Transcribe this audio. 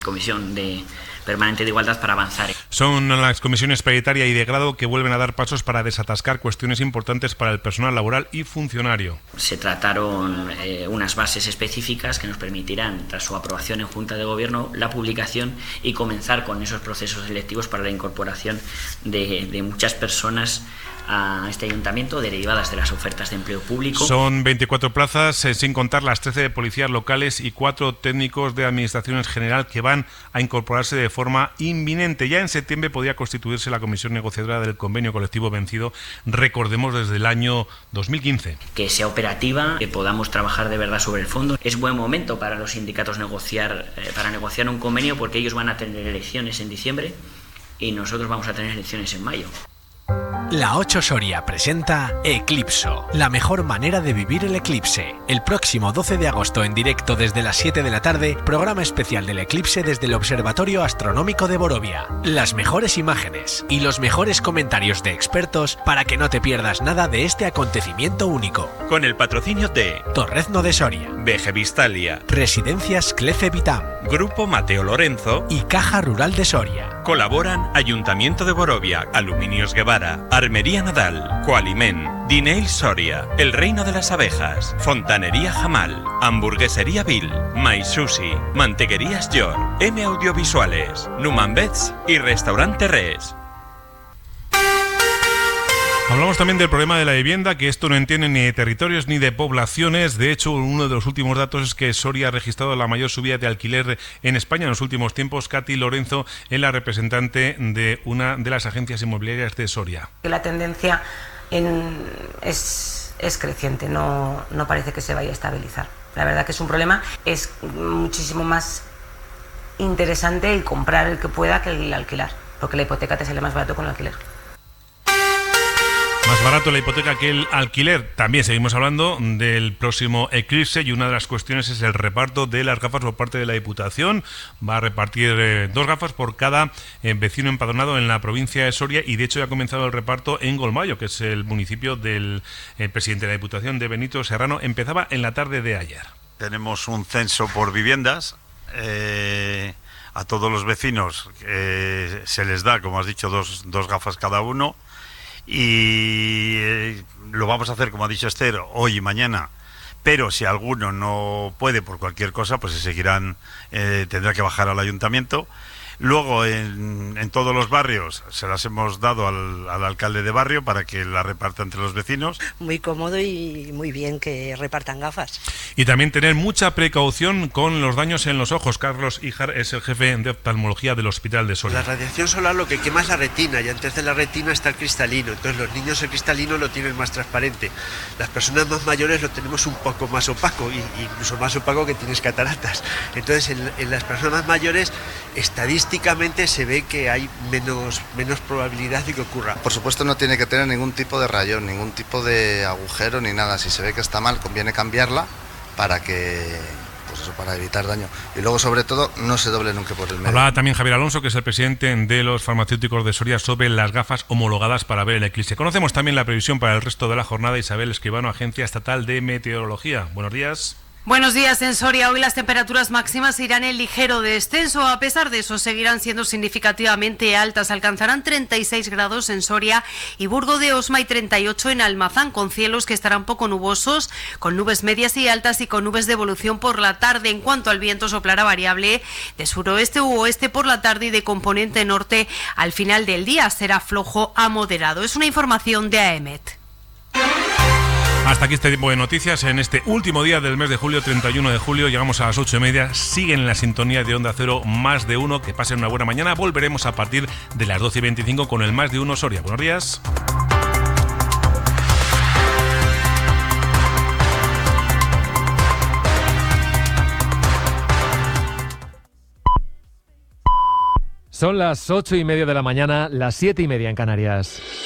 Comisión Permanente de Igualdad para avanzar. Son las comisiones paritaria y de grado que vuelven a dar pasos para desatascar cuestiones importantes para el personal laboral y funcionario. Se trataron unas bases específicas que nos permitirán, tras su aprobación en Junta de Gobierno, la publicación y comenzar con esos procesos selectivos para la incorporación de muchas personas a este ayuntamiento derivadas de las ofertas de empleo público. Son 24 plazas, sin contar las 13 de policías locales y 4 técnicos de administración en general que van a incorporarse de forma inminente. Ya en septiembre podía constituirse la comisión negociadora del convenio colectivo vencido, recordemos, desde el año 2015. Que sea operativa, que podamos trabajar de verdad sobre el fondo. Es buen momento para los sindicatos para negociar un convenio, porque ellos van a tener elecciones en diciembre y nosotros vamos a tener elecciones en mayo. La 8 Soria presenta Eclipso, la mejor manera de vivir el eclipse. El próximo 12 de agosto en directo desde las 7 de la tarde, programa especial del eclipse desde el Observatorio Astronómico de Borovia. Las mejores imágenes y los mejores comentarios de expertos para que no te pierdas nada de este acontecimiento único. Con el patrocinio de Torrezno de Soria, Vegevistalia, Residencias Clefe Vitam, Grupo Mateo Lorenzo y Caja Rural de Soria. Colaboran Ayuntamiento de Borovia, Aluminios Guevara, Armería Nadal, Coalimen, Dinail Soria, El Reino de las Abejas, Fontanería Jamal, Hamburguesería Bill, My Sushi, Mantequerías Yor, M Audiovisuales, Numan Beds y Restaurante Res. Hablamos también del problema de la vivienda, que esto no entiende ni de territorios ni de poblaciones. De hecho, uno de los últimos datos es que Soria ha registrado la mayor subida de alquiler en España en los últimos tiempos. Katy Lorenzo es la representante de una de las agencias inmobiliarias de Soria. La tendencia es creciente, no parece que se vaya a estabilizar. La verdad que es un problema, es muchísimo más interesante el comprar el que pueda que el alquilar, porque la hipoteca te sale más barato con el alquiler. Más barato la hipoteca que el alquiler. También seguimos hablando del próximo eclipse y una de las cuestiones es el reparto de las gafas por parte de la Diputación. Va a repartir 2 gafas por cada vecino empadronado en la provincia de Soria, y de hecho ya ha comenzado el reparto en Golmayo, que es el municipio del presidente de la Diputación, de Benito Serrano. Empezaba en la tarde de ayer. Tenemos un censo por viviendas. A todos los vecinos se les da, como has dicho, dos gafas cada uno. Y lo vamos a hacer, como ha dicho Esther, hoy y mañana, pero si alguno no puede por cualquier cosa, pues se seguirán, tendrá que bajar al ayuntamiento. Luego en todos los barrios se las hemos dado al alcalde de barrio para que la reparta entre los vecinos. Muy cómodo y muy bien que repartan gafas. Y también tener mucha precaución con los daños en los ojos. Carlos Ijar es el jefe de oftalmología del Hospital de Soria. La radiación solar lo que quema es la retina, y antes de la retina está el cristalino. Entonces los niños el cristalino lo tienen más transparente. Las personas más mayores lo tenemos un poco más opaco, incluso más opaco que tienes cataratas. Entonces en las personas más mayores estadísticamente se ve que hay menos probabilidad de que ocurra. Por supuesto no tiene que tener ningún tipo de rayón, ningún tipo de agujero ni nada. Si se ve que está mal, conviene cambiarla para evitar daño. Y luego, sobre todo, no se doble nunca por el medio. Hablaba también Javier Alonso, que es el presidente de los farmacéuticos de Soria, sobre las gafas homologadas para ver el eclipse. Conocemos también la previsión para el resto de la jornada. Isabel Escribano, Agencia Estatal de Meteorología. Buenos días. Buenos días. En Soria hoy las temperaturas máximas irán en ligero descenso. A pesar de eso, seguirán siendo significativamente altas. Alcanzarán 36 grados en Soria y Burgo de Osma y 38 en Almazán, con cielos que estarán poco nubosos, con nubes medias y altas y con nubes de evolución por la tarde. En cuanto al viento, soplará variable de suroeste u oeste por la tarde y de componente norte al final del día. Será flojo a moderado. Es una información de AEMET. Hasta aquí este tipo de noticias en este último día del mes de julio, 31 de julio. Llegamos a las 8:30. Siguen en la sintonía de Onda Cero Más de Uno. Que pasen una buena mañana. Volveremos a partir de las 12:25 con el Más de Uno Soria. Buenos días. Son las 8:30 de la mañana, las 7:30 en Canarias.